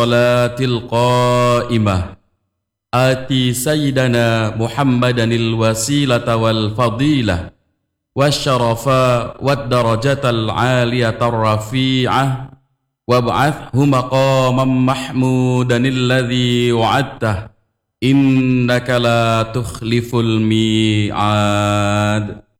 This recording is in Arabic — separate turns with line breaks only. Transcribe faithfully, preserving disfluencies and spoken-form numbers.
الصلاة القائمة آتي سيدنا محمدا الوسيلة والفضيلة والشرف والدرجة العالية الرفيعة وابعثه مقاما محمودا الذي وعدته إنك لا تخلف الميعاد.